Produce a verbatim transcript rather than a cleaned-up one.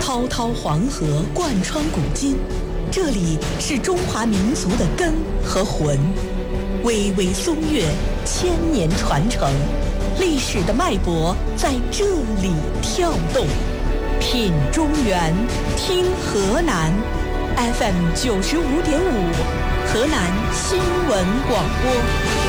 滔滔黄河贯穿古今，这里是中华民族的根和魂。巍巍松岳，千年传承，历史的脉搏在这里跳动。品中原，听河南 ，F M 九十五点五，河南新闻广播。